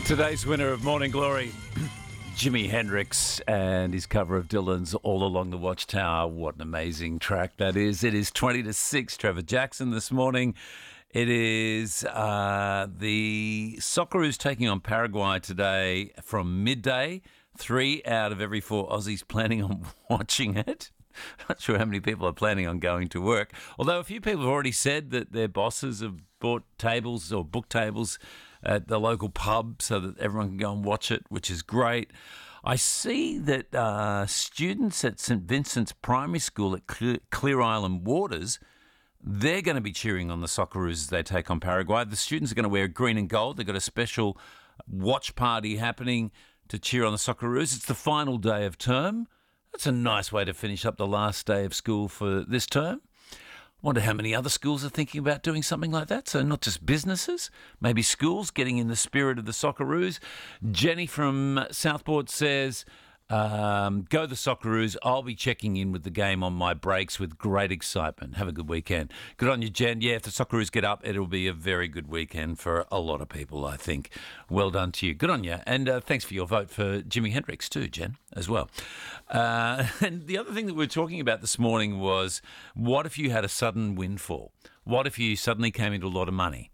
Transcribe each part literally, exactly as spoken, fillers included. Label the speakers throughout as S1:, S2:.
S1: Today's winner of Morning Glory, Jimi Hendrix, and his cover of Dylan's All Along the Watchtower. What an amazing track that is. It is twenty to six, Trevor Jackson this morning. It is uh, the Socceroos taking on Paraguay today from midday. Three out of every four Aussies planning on watching it. Not sure how many people are planning on going to work. Although a few people have already said that their bosses have bought tables or book tables at the local pub so that everyone can go and watch it, which is great. I see that uh, students at St Vincent's Primary School at Clear, Clear Island Waters, they're going to be cheering on the Socceroos as they take on Paraguay. The students are going to wear green and gold. They've got a special watch party happening to cheer on the Socceroos. It's the final day of term. That's a nice way to finish up the last day of school for this term. Wonder how many other schools are thinking about doing something like that. So not just businesses, maybe schools getting in the spirit of the Socceroos. Jenny from Southport says, um, go the Socceroos. I'll be checking in with the game on my breaks with great excitement. Have a good weekend. Good on you, Jen. Yeah, if the Socceroos get up, it'll be a very good weekend for a lot of people, I think. Well done to you. Good on you. And uh, thanks for your vote for Jimi Hendrix too, Jen, as well. Uh, and the other thing that we were talking about this morning was, what if you had a sudden windfall? What if you suddenly came into a lot of money?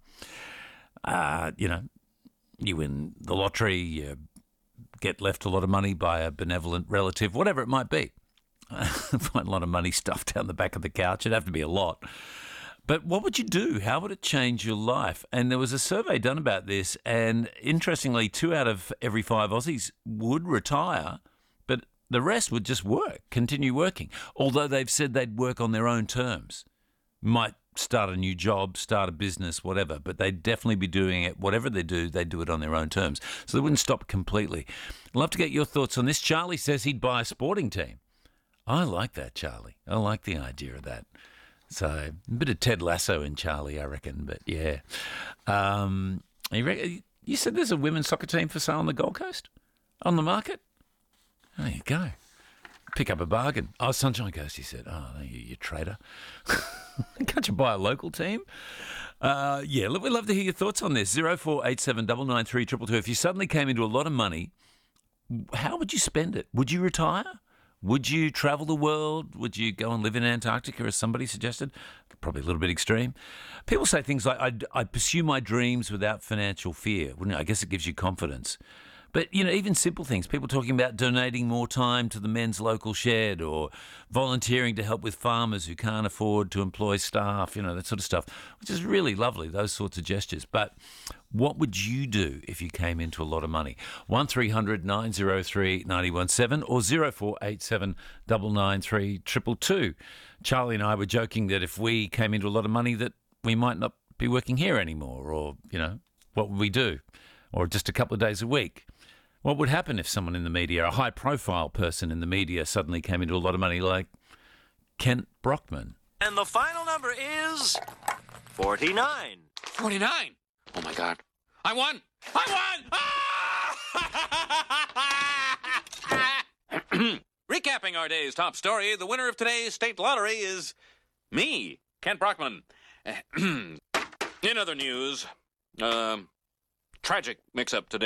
S1: Uh, you know, you win the lottery, you get left a lot of money by a benevolent relative, whatever it might be. Find a lot of money stuffed down the back of the couch. It'd have to be a lot. But what would you do? How would it change your life? And there was a survey done about this, and interestingly, two out of every five Aussies would retire, but the rest would just work, continue working, although they've said they'd work on their own terms. Might start a new job, start a business, whatever, but they'd definitely be doing it. Whatever they do, they do it on their own terms. So they wouldn't stop completely. I'd love to get your thoughts on this. Charlie says he'd buy a sporting team. I like that, Charlie. I like the idea of that. So a bit of Ted Lasso in Charlie, I reckon, but yeah. Um, you, re- you said there's a women's soccer team for sale on the Gold Coast? On the market? There you go. Pick up a bargain. Oh, Sunshine Coast, he said. Oh, you, you traitor. Can't you buy a local team? Uh, yeah, look, we'd love to hear your thoughts on this. zero four eight seven nine nine three two two two. If you suddenly came into a lot of money, how would you spend it? Would you retire? Would you travel the world? Would you go and live in Antarctica, as somebody suggested? Probably a little bit extreme. People say things like, I'd, I'd pursue my dreams without financial fear. Wouldn't it? I guess it gives you confidence. But, you know, even simple things, people talking about donating more time to the men's local shed or volunteering to help with farmers who can't afford to employ staff, you know, that sort of stuff, which is really lovely, those sorts of gestures. But what would you do if you came into a lot of money? one three hundred nine oh three nine one seven or zero four eight seven nine nine three two two two. Charlie and I were joking that if we came into a lot of money that we might not be working here anymore, or, you know, what would we do? Or just a couple of days a week. What would happen if someone in the media, a high-profile person in the media, suddenly came into a lot of money like Kent Brockman?
S2: And the final number is forty-nine.
S3: forty-nine? Oh, my God. I won! I won! Ah! Recapping our day's top story, the winner of today's state lottery is me, Kent Brockman. In other news, um, tragic mix-up today.